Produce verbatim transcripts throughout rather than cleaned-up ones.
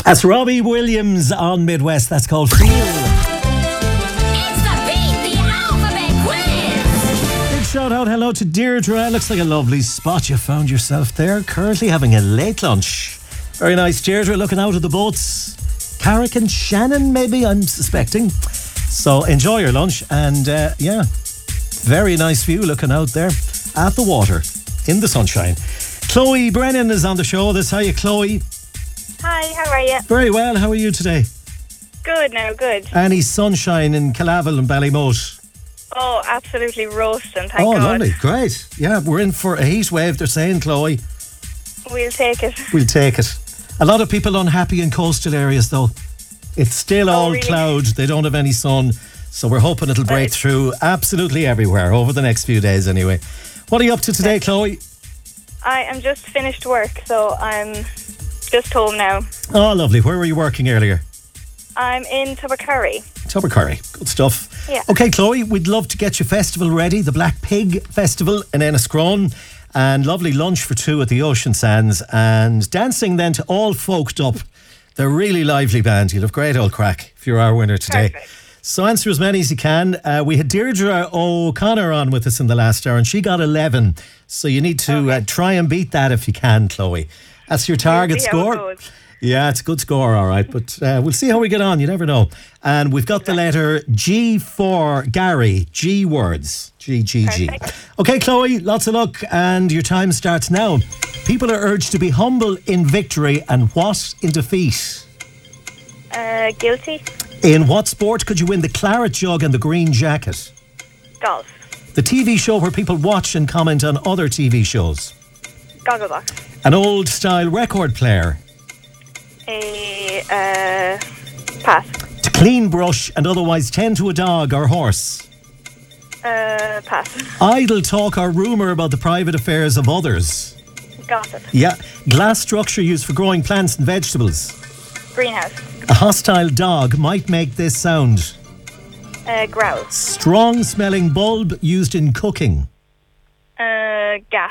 That's Robbie Williams on Midwest. That's called Feel. It's the Beat the Alphabet Quiz. Big shout out, hello to Deirdre. Looks like a lovely spot you found yourself there. Currently having a late lunch. Very nice, Deirdre, looking out of the boats. Carrick and Shannon, maybe, I'm suspecting. So enjoy your lunch. And uh, yeah, very nice view looking out there at the water in the sunshine. Chloe Brennan is on the show. This how you, Chloe? Hi, how are you? Very well. How are you today? Good now, good. Any sunshine in Calavel and Ballymote? Oh, absolutely roasting, thank Oh, God. lovely. Great. Yeah, we're in for a heat wave, they're saying, Chloe. We'll take it. We'll take it. A lot of people unhappy in coastal areas, though. It's still Oh, all really? cloud. They don't have any sun. So we're hoping it'll break Right. through absolutely everywhere over the next few days anyway. What are you up to today, Chloe? I am just finished work, so I'm just home now. Oh, lovely. Where were you working earlier? I'm in Tubbercurry. Tubbercurry. Good stuff. Yeah. Okay, Chloe, we'd love to get your festival ready, the Black Pig Festival in Enniscrone, and lovely lunch for two at the Ocean Sands, and dancing then to All Folked Up. They're a really lively band. You'll have great old crack if you're our winner today. Perfect. So answer as many as you can. Uh, we had Deirdre O'Connor on with us in the last hour, and she got eleven. So you need to Okay. uh, try and beat that if you can, Chloe. That's your target see how it score. goes. Yeah, it's a good score, all right. But uh, we'll see how we get on. You never know. And we've got the letter G for Gary. G words. G, G, G. Perfect. Okay, Chloe, lots of luck. And your time starts now. People are urged to be humble in victory and what in defeat? Uh, guilty. In what sport could you win the claret jug and the green jacket? Golf. The T V show where people watch and comment on other T V shows. Gogglebox. An old style record player. A, uh, pass. To clean brush and otherwise tend to a dog or horse. Uh, pass. Idle talk or rumour about the private affairs of others. Gossip. Yeah. Glass structure used for growing plants and vegetables. Greenhouse. A hostile dog might make this sound. Uh, growl. Strong smelling bulb used in cooking. Uh, gas.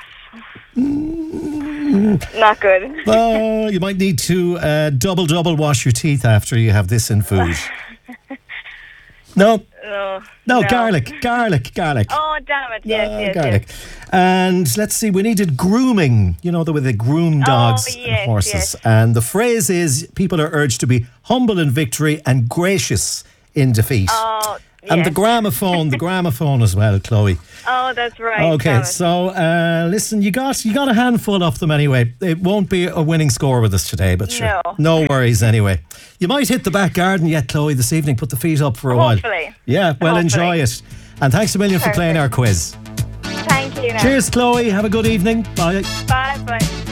Not good. Oh, you might need to uh, double, double wash your teeth after you have this in food. No, No. no, garlic, garlic, garlic. Oh, damn it. Yes, No, yes, garlic. yes. And let's see, we needed grooming, you know, the way they groom dogs Oh, and yes, horses. yes. And the phrase is people are urged to be humble in victory and gracious in defeat. Oh, And yes. the gramophone, the gramophone as well, Chloe. Oh, that's right. Okay, damn it. so uh, listen, you got you got a handful of them anyway. It won't be a winning score with us today, but sure, No. no worries anyway. You might hit the back garden yet, Chloe, this evening. Put the feet up for a while. Hopefully. Yeah, well, Hopefully. enjoy it. And thanks a million for playing our quiz. Thank you. Now. Cheers, Chloe. Have a good evening. Bye. Bye. Bye.